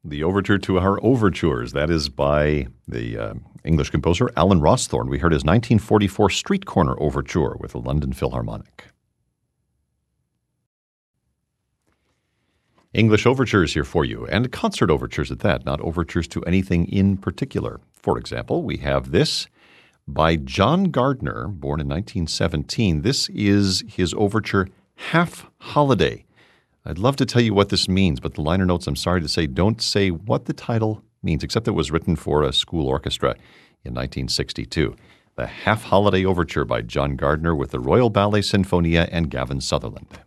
the overture to our overtures. That is by the English composer Alan Rawsthorne. We heard his 1944 Street Corner Overture with the London Philharmonic. English overtures here for you, and concert overtures at that, not overtures to anything in particular. For example, we have this by John Gardner, born in 1917. This is his overture, Half Holiday. I'd love to tell you what this means, but the liner notes, I'm sorry to say, don't say what the title means, except it was written for a school orchestra in 1962. The Half Holiday Overture by John Gardner with the Royal Ballet Sinfonia and Gavin Sutherland.